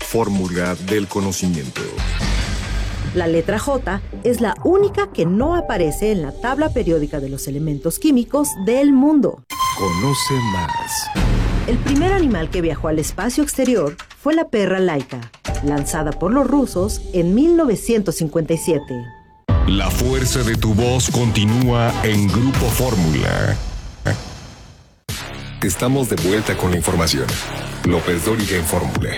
fórmula del conocimiento. La letra J es la única que no aparece en la tabla periódica de los elementos químicos del mundo. Conoce más. El primer animal que viajó al espacio exterior fue la perra Laika, lanzada por los rusos en 1957. La fuerza de tu voz continúa en Grupo Fórmula. Estamos de vuelta con la información. López Dóriga en Fórmula.